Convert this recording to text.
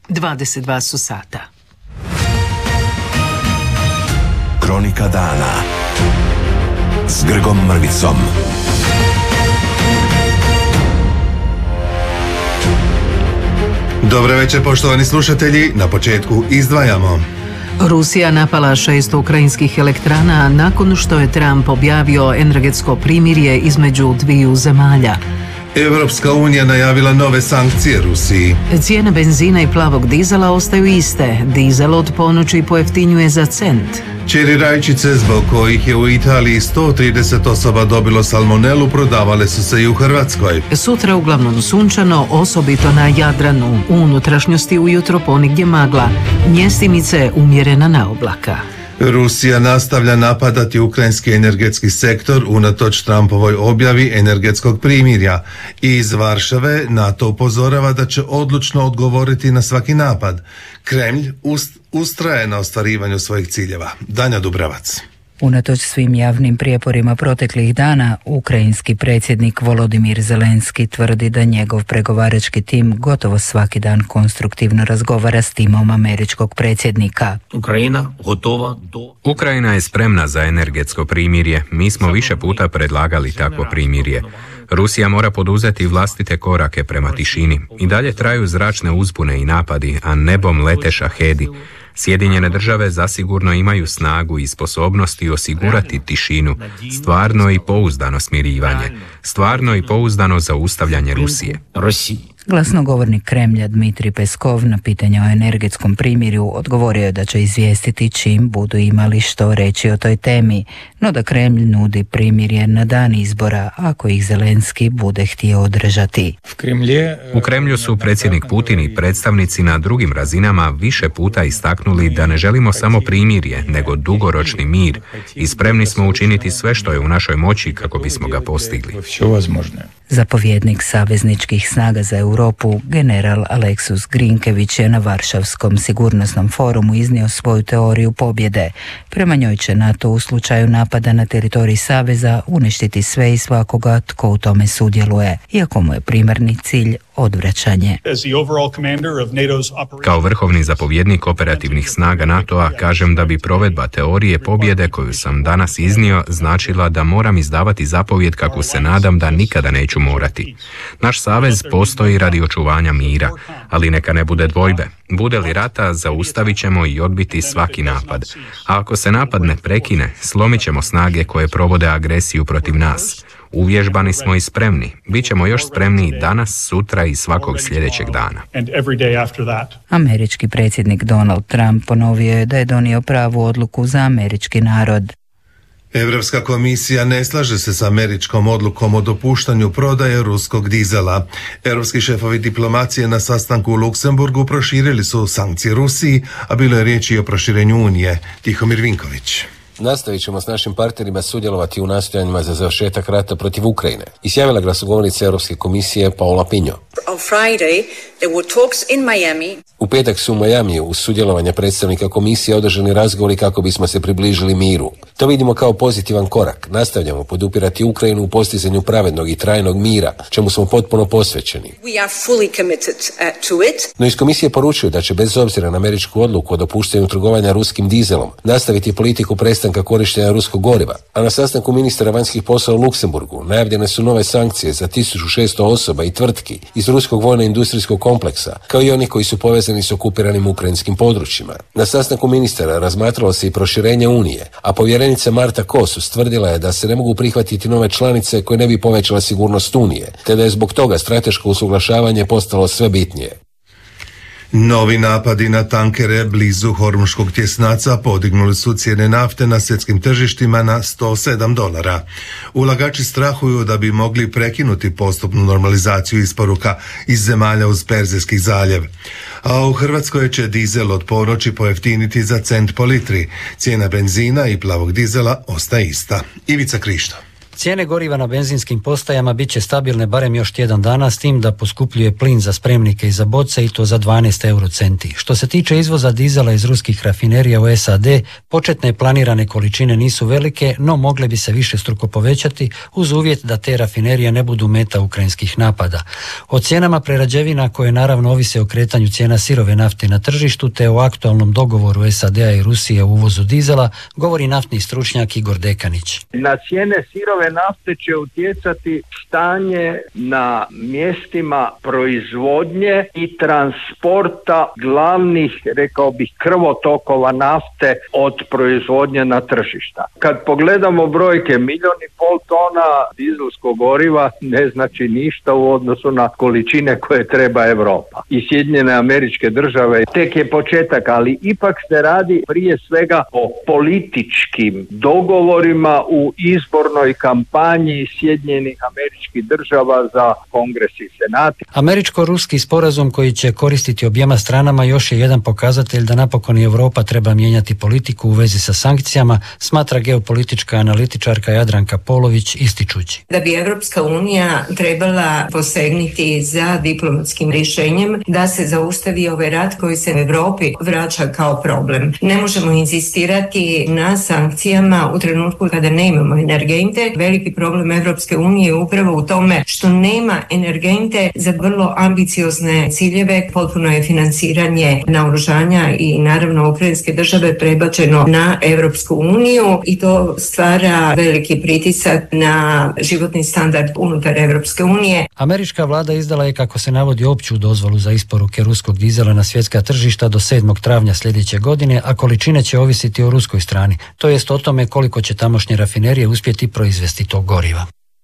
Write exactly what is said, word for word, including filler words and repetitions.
dvadeset dva su sata. Kronika dana s Grgom Mrvicom. Dobro večer, poštovani slušatelji. Na početku izdvajamo. Rusija napala šest ukrajinskih elektrana nakon što je Trump objavio energetsko primirje između dviju zemalja. Europska unija najavila nove sankcije Rusiji. Cijene benzina i plavog dizela ostaju iste. Dizel od ponoći pojeftinjuje za cent. Čeri rajčice zbog kojih je u Italiji sto trideset osoba dobilo salmonelu prodavale su se i u Hrvatskoj. Sutra uglavnom sunčano, osobito na Jadranu. U unutrašnjosti ujutro ponigdje magla. Mjestimice umjerena na oblaka. Rusija nastavlja napadati ukrajinski energetski sektor unatoč Trumpovoj objavi energetskog primirja. Iz Varšave NATO upozorava da će odlučno odgovoriti na svaki napad. Kremlj ust, ustraje na ostvarivanju svojih ciljeva. Danja Dubravac. Unatoč svim javnim prijeporima proteklih dana, ukrajinski predsjednik Volodimir Zelenski tvrdi da njegov pregovarački tim gotovo svaki dan konstruktivno razgovara s timom američkog predsjednika. Ukrajina gotova do... Ukrajina je spremna za energetsko primirje. Mi smo više puta predlagali takvo primirje. Rusija mora poduzeti vlastite korake prema tišini. I dalje traju zračne uzbune i napadi, a nebom lete šahedi. Sjedinjene države zasigurno imaju snagu i sposobnosti osigurati tišinu, stvarno i pouzdano smirivanje, stvarno i pouzdano zaustavljanje Rusije. Glasnogovornik Kremlja Dmitrij Peskov na pitanje o energetskom primirju odgovorio je da će izvijestiti čim budu imali što reći o toj temi, no da Kremlj nudi primirje na dan izbora ako ih Zelenski bude htio održati. U Kremlju su predsjednik Putin i predstavnici na drugim razinama više puta istaknuli da ne želimo samo primirje, nego dugoročni mir i spremni smo učiniti sve što je u našoj moći kako bismo ga postigli. Zapovjednik savezničkih snaga za Europu, general Aleksus Grinkević je na Varšavskom sigurnosnom forumu iznio svoju teoriju pobjede. Prema njoj će NATO u slučaju napada na teritorij saveza uništiti sve i svakoga tko u tome sudjeluje, iako mu je primarni cilj odvraćanje. Kao vrhovni zapovjednik operativnih snaga NATO-a kažem da bi provedba teorije pobjede koju sam danas iznio značila da moram izdavati zapovjed kako se nadam da nikada neću morati. Naš savez postoji radi očuvanja mira, ali neka ne bude dvojbe. Bude li rata, zaustavit ćemo i odbiti svaki napad. A ako se napad ne prekine, slomit ćemo snage koje provode agresiju protiv nas. Uvježbani smo i spremni. Bićemo još spremniji danas, sutra i svakog sljedećeg dana. Američki predsjednik Donald Trump ponovio je da je donio pravu odluku za američki narod. Europska komisija ne slaže se s američkom odlukom o dopuštanju prodaje ruskog dizela. Europski šefovi diplomacije na sastanku u Luksemburgu proširili su sankcije Rusiji, a bilo je riječi i o proširenju Unije. Tihomir Vinković. Nastavit ćemo s našim partnerima sudjelovati u nastojanjima za završetak rata protiv Ukrajine, izjavila glasnogovornica Europske komisije Paola Pinho. U petak su u Majamiju uz sudjelovanje predstavnika komisije održani razgovori kako bismo se približili miru. To vidimo kao pozitivan korak. Nastavljamo podupirati Ukrajinu u postizanju pravednog i trajnog mira, čemu smo potpuno posvećeni. No iz komisije poručuju da će bez obzira na američku odluku o dopuštanju trgovanja ruskim dizelom nastaviti politiku prestanka korištenja ruskog goriva, a na sastanku ministara vanjskih poslova u Luksemburgu najavljene su nove sankcije za tisuću šesto osoba i tvrtki iz ruskog vojno-industrijskog kompleksa, kao i oni koji su povezani s okupiranim ukrajinskim područjima. Na sastanku ministara razmatralo se i proširenje Unije, a povjerenica Marta Kos ustvrdila je da se ne mogu prihvatiti nove članice koje ne bi povećala sigurnost Unije, te da je zbog toga strateško usuglašavanje postalo sve bitnije. Novi napadi na tankere blizu Hormuškog tjesnaca podignuli su cijene nafte na svjetskim tržištima na sto sedam dolara. Ulagači strahuju da bi mogli prekinuti postupnu normalizaciju isporuka iz zemalja uz Perzijski zaljev. A u Hrvatskoj će dizel od ponoći pojeftiniti za cent po litri. Cijena benzina i plavog dizela ostaje ista. Ivica Krišto. Cijene goriva na benzinskim postajama bit će stabilne barem još tjedan dana, s tim da poskupljuje plin za spremnike i za boce i to za dvanaest eurocenti. Što se tiče izvoza dizela iz ruskih rafinerija u S A D, početne planirane količine nisu velike, no mogle bi se višestruko povećati uz uvjet da te rafinerije ne budu meta ukrajinskih napada. O cijenama prerađevina, koje naravno ovise o kretanju cijena sirove nafte na tržištu te o aktualnom dogovoru S A D-a i Rusije u uvozu dizela, govori naftni stručnjak Igor Dekanić. Na cijene sirove nafte će utjecati stanje na mjestima proizvodnje i transporta glavnih, rekao bih, krvotokova nafte od proizvodnje na tržišta. Kad pogledamo brojke, milijon i pol tona dizelskog goriva ne znači ništa u odnosu na količine koje treba Europa i Sjedinjene Američke Države. Tek je početak, ali ipak se radi prije svega o političkim dogovorima u izbornoj kampanji Sjedinjenih Američkih Država za Kongres i Senat. Američko-ruski sporazum, koji će koristiti objema stranama, još je jedan pokazatelj da napokon i Europa treba mijenjati politiku u vezi sa sankcijama, smatra geopolitička analitičarka Jadranka Polović, ističući da bi Europska unija trebala posegnuti za diplomatskim rješenjem da se zaustavi ovaj rat koji se u Europi vraća kao problem. Ne možemo inzistirati na sankcijama u trenutku kada ne imamo energente. Veliki problem Europske unije je upravo u tome što nema energente za vrlo ambiciozne ciljeve. Potpuno je financiranje naoružanja i naravno ukrajinske države prebačeno na Europsku uniju i to stvara veliki pritisak na životni standard unutar Europske unije. Američka vlada izdala je, kako se navodi, opću dozvolu za isporuke ruskog dizela na svjetska tržišta do sedmog travnja sljedeće godine, a količine će ovisiti o ruskoj strani, to jest o tome koliko će tamošnje rafinerije uspjeti proizvesti tog goriva.